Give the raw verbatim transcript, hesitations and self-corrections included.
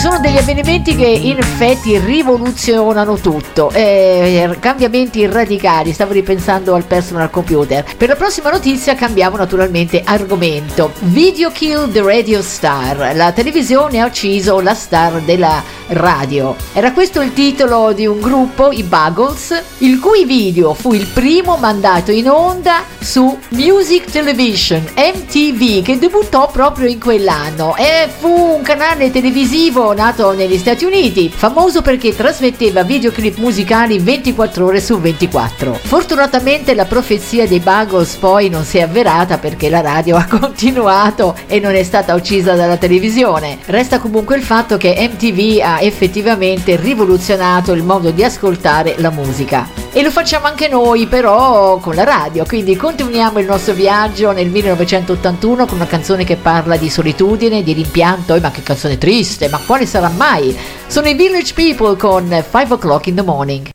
sono degli avvenimenti che in effetti rivoluzionano tutto, eh, cambiamenti radicali. Stavo ripensando al personal computer. Per la prossima notizia cambiamo naturalmente argomento. Video kill the radio star. La televisione ha ucciso la star della radio. Era questo il titolo di un gruppo, i Buggles, il cui video fu il primo mandato in onda su Music Television, M T V, che debuttò proprio in quell'anno e fu un canale televisivo nato negli Stati Uniti, famoso perché trasmetteva videoclip musicali ventiquattro ore su ventiquattro. Fortunatamente la profezia dei Buggles poi non si è avverata, perché la radio ha continuato e non è stata uccisa dalla televisione. Resta comunque il fatto che M T V ha effettivamente rivoluzionato il modo di ascoltare la musica. E lo facciamo anche noi, però con la radio, quindi continuiamo il nostro viaggio nel millenovecentottantuno con una canzone che parla di solitudine, di rimpianto. Eh, ma che canzone triste, ma quale sarà mai? Sono i Village People con five o'clock in the morning.